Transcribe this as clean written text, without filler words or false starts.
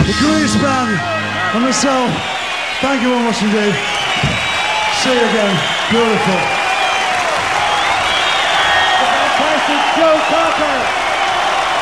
the greatest band and myself. Thank you very much indeed. See you again. Beautiful.